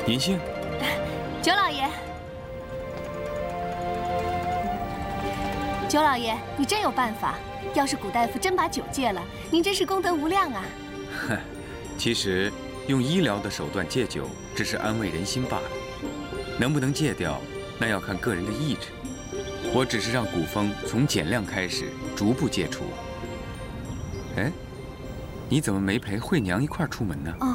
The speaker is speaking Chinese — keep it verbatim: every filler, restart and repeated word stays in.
您姓？ 九老爷。九老爷，你真有办法。要是古大夫真把酒戒了，您真是功德无量啊！ 哼，其实用医疗的手段戒酒，只是安慰人心罢了。能不能戒掉，那要看个人的意志。我只是让古风从减量开始，逐步戒除。哎，你怎么没陪惠娘一块儿出门呢？ 哦，